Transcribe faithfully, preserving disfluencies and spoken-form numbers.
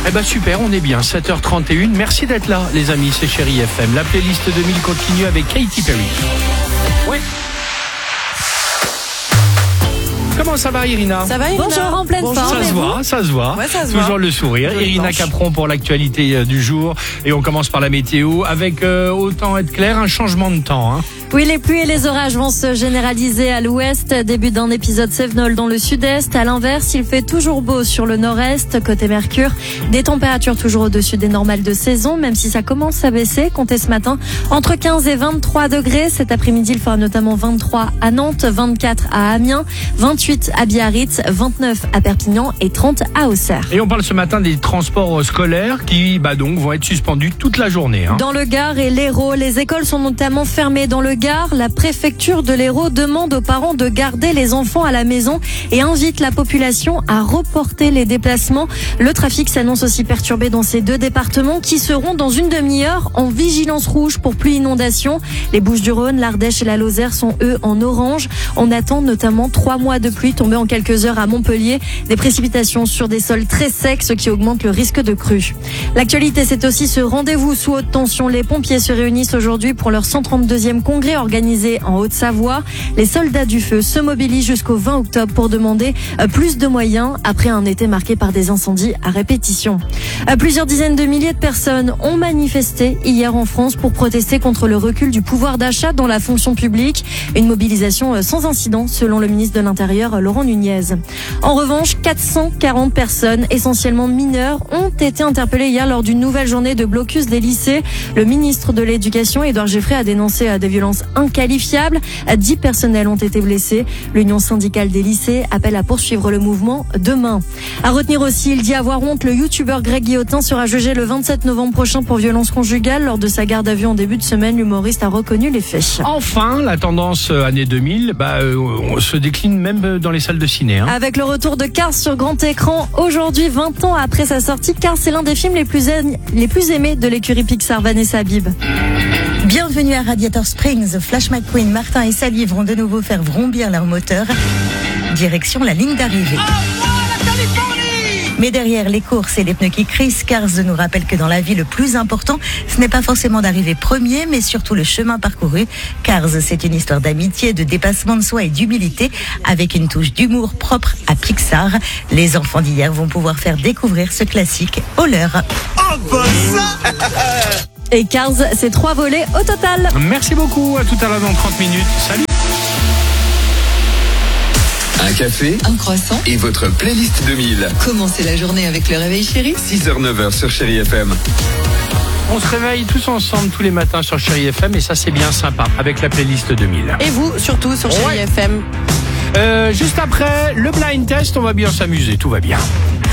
Eh ben super, on est bien, sept heures trente et une. Merci d'être là, les amis, c'est Chérie F M. La playlist deux mille continue avec Katy Perry. Ouais. Comment ça va, Irina? Ça va, Irina? Bonjour, en pleine Bonjour. forme. Ça se voit, ça se voit. Ouais, ça se Toujours voit. le sourire. Jolie Irina blanche. Capron pour l'actualité du jour. Et on commence par la météo avec, euh, autant être clair, un changement de temps. Hein. Oui, les pluies et les orages vont se généraliser à l'ouest. Début d'un épisode Cévenol dans le sud-est. À l'inverse, il fait toujours beau sur le nord-est. Côté Mercure, des températures toujours au-dessus des normales de saison, même si ça commence à baisser. Comptez ce matin entre quinze et vingt-trois degrés. Cet après-midi, il fera notamment vingt-trois à Nantes, vingt-quatre à Amiens, vingt-huit à Biarritz, vingt-neuf à Perpignan et trente à Auxerre. Et on parle ce matin des transports scolaires qui, bah donc, vont être suspendus toute la journée. Hein. Dans le Gard et l'Hérault, les écoles sont notamment fermées. Dans le Gard, la préfecture de l'Hérault demande aux parents de garder les enfants à la maison et invite la population à reporter les déplacements. Le trafic s'annonce aussi perturbé dans ces deux départements qui seront dans une demi-heure en vigilance rouge pour pluie inondation. Les Bouches-du-Rhône, l'Ardèche et la Lozère sont eux en orange. On attend notamment trois mois de pluie tombée en quelques heures à Montpellier. Des précipitations sur des sols très secs, ce qui augmente le risque de crue. L'actualité, c'est aussi ce rendez-vous sous haute tension. Les pompiers se réunissent aujourd'hui pour leur cent trente-deuxième congrès organisé en Haute-Savoie. Les soldats du feu se mobilisent jusqu'au vingt octobre pour demander plus de moyens après un été marqué par des incendies à répétition. Plusieurs dizaines de milliers de personnes ont manifesté hier en France pour protester contre le recul du pouvoir d'achat dans la fonction publique. Une mobilisation sans incident selon le ministre de l'Intérieur Laurent Nunez. En revanche, quatre cent quarante personnes, essentiellement mineures, ont été interpellées hier lors d'une nouvelle journée de blocus des lycées. Le ministre de l'Éducation, Édouard Geoffrey, a dénoncé des violences inqualifiables. Dix personnels ont été blessés. L'Union syndicale des lycées appelle à poursuivre le mouvement demain. À retenir aussi, il dit avoir honte, le youtubeur Greg Guillotin sera jugé le vingt-sept novembre prochain pour violence conjugale. Lors de sa garde à vue en début de semaine, l'humoriste a reconnu les faits. Enfin, la tendance année deux mille bah, euh, on se décline même dans les salles de ciné. Hein. Avec le retour de Cars sur grand écran, aujourd'hui, vingt ans après sa sortie, Cars c'est l'un des films les plus, aimés, les plus aimés de l'écurie Pixar. Vanessa Habib. Bienvenue à Radiator Springs. Flash McQueen, Martin et Sally vont de nouveau faire vrombir leur moteur. Direction la ligne d'arrivée. Mais derrière les courses et les pneus qui crissent, Cars nous rappelle que dans la vie, le plus important, ce n'est pas forcément d'arriver premier, mais surtout le chemin parcouru. Cars, c'est une histoire d'amitié, de dépassement de soi et d'humilité, avec une touche d'humour propre à Pixar. Les enfants d'hier vont pouvoir faire découvrir ce classique au leur. Oh, bah ça Et Cars, c'est trois volets au total. Merci beaucoup, à tout à l'heure dans trente minutes. Salut. Un café, un croissant et votre playlist deux mille. Commencez la journée avec le réveil chéri. six heures neuf heures sur Chérie F M. On se réveille tous ensemble tous les matins sur Chérie F M et ça c'est bien sympa avec la playlist deux mille. Et vous, surtout sur Chérie Ouais. F M. Euh, juste après le blind test, on va bien s'amuser, tout va bien.